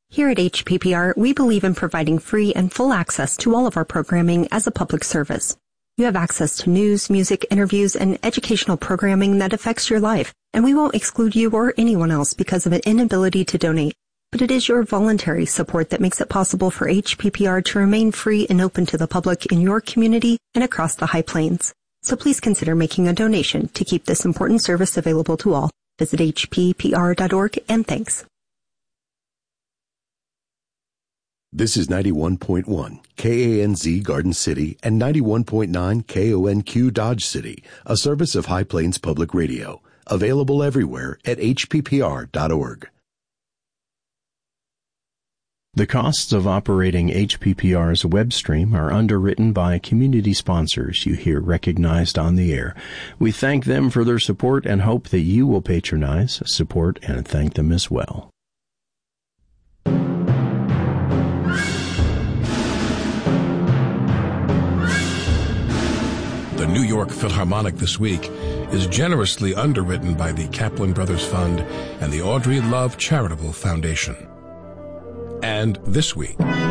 Here at HPPR, we believe in providing free and full access to all of our programming as a public service. You have access to news, music, interviews, and educational programming that affects your life, and we won't exclude you or anyone else because of an inability to donate. But it is your voluntary support that makes it possible for HPPR to remain free and open to the public in your community and across the High Plains. So please consider making a donation to keep this important service available to all. Visit hppr.org, and thanks. This is 91.1 KANZ Garden City and 91.9 KONQ Dodge City, a service of High Plains Public Radio, available everywhere at hppr.org. The costs of operating HPPR's web stream are underwritten by community sponsors you hear recognized on the air. We thank them for their support and hope that you will patronize, support, and thank them as well. The New York Philharmonic This Week is generously underwritten by the Kaplan Brothers Fund and the Audrey Love Charitable Foundation. And this week...